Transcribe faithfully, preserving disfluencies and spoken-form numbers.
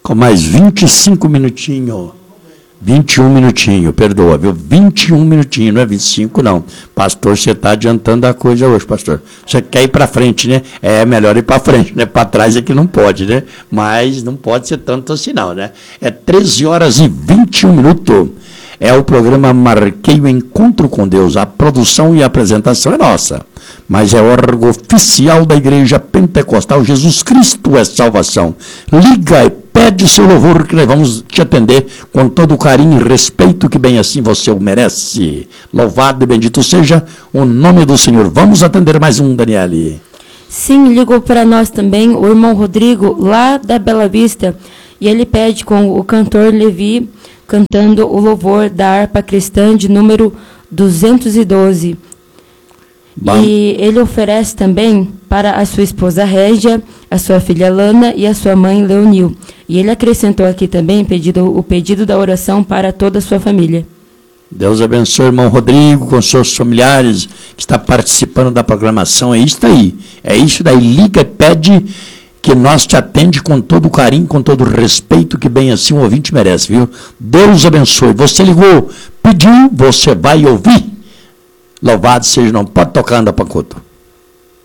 Com mais vinte e cinco minutinhos. vinte e um minutinhos, perdoa, viu? vinte e um minutinhos, não é vinte e cinco, não. Pastor, você está adiantando a coisa hoje, pastor. Você quer ir para frente, né? É melhor ir para frente, né? Para trás é que não pode, né? Mas não pode ser tanto assim, não, né? É treze horas e vinte e um minutos. É o programa Marquei o Encontro com Deus. A produção e a apresentação é nossa, mas é órgão oficial da Igreja Pentecostal Jesus Cristo é Salvação. Liga e pede seu louvor que nós vamos te atender com todo o carinho e respeito que bem assim você o merece. Louvado e bendito seja o nome do Senhor. Vamos atender mais um, Daniele. Sim, ligou para nós também o irmão Rodrigo, lá da Bela Vista, e ele pede com o cantor Levi, cantando o louvor da harpa cristã de número duzentos e doze. Bom. E ele oferece também para a sua esposa Régia, a sua filha Lana e a sua mãe Leonil. E ele acrescentou aqui também pedido, o pedido da oração para toda a sua família. Deus abençoe o irmão Rodrigo com seus familiares que está participando da programação. É isso daí. É isso daí. Liga e pede que nós te atende com todo o carinho, com todo o respeito que bem assim o ouvinte merece, viu? Deus abençoe. Você ligou, pediu, você vai ouvir. Louvado seja, não pode tocar, anda, Pacoto.